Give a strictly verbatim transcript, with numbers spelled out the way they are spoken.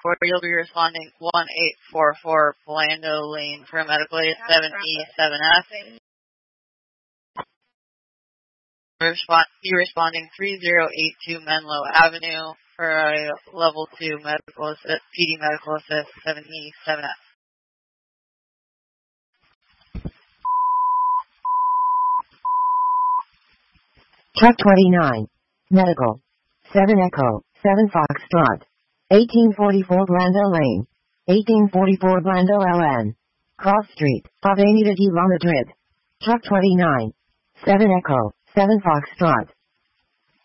four, you'll be responding one eight four four Blando Lane for a medical at seven E seven F. Respond, be responding three zero eight two Menlo Avenue for a level two medical assist, P D medical assist seven E seven F. Truck twenty-nine. Medical. seven Echo, seven Foxtrot. eighteen forty-four Blando Lane. eighteen forty-four Blando L N. Cross Street, Avenida de la Madrid. Truck twenty-nine. seven Echo, seven Foxtrot.